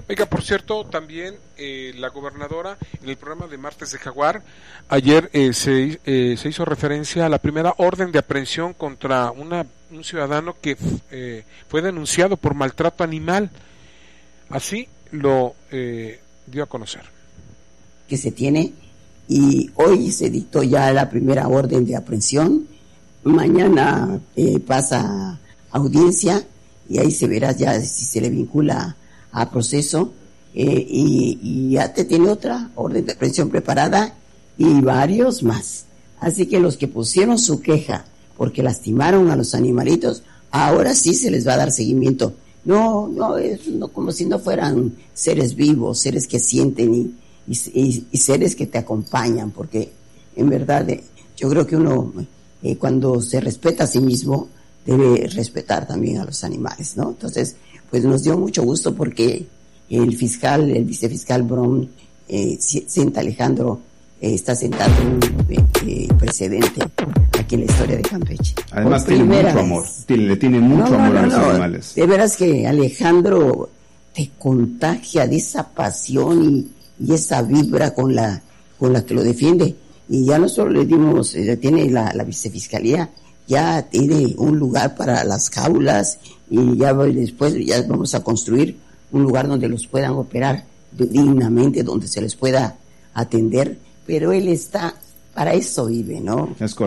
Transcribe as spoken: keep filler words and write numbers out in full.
Oiga, por cierto, también eh, la gobernadora, en el programa de Martes de Jaguar, ayer eh, se, eh, se hizo referencia a la primera orden de aprehensión contra una, un ciudadano que eh, fue denunciado por maltrato animal. Así lo eh, dio a conocer. Que se tiene, y hoy se dictó ya la primera orden de aprehensión. Mañana eh, pasa audiencia y ahí se verá ya si se le vincula a proceso, eh, y, y ya te tiene otra orden de aprehensión preparada y varios más. Así que los que pusieron su queja porque lastimaron a los animalitos, ahora sí se les va a dar seguimiento. No, no, es no, como si no fueran seres vivos, seres que sienten y, y, y, y seres que te acompañan, porque en verdad eh, yo creo que uno eh, cuando se respeta a sí mismo debe respetar también a los animales, ¿no? Entonces, pues nos dio mucho gusto porque el fiscal, el vicefiscal Brom, eh, sienta Alejandro, eh, está sentando un eh, precedente aquí en la historia de Campeche. Además tiene mucho vez. amor, tiene, le tiene mucho no, amor no, no, a los no. animales. De veras que Alejandro te contagia de esa pasión y, y esa vibra con la con la que lo defiende. Y ya no solo le dimos, eh, tiene la, la vicefiscalía, ya tiene un lugar para las jaulas y ya después ya vamos a construir un lugar donde los puedan operar dignamente, donde se les pueda atender, pero él está, para eso vive, ¿no? Es correcto.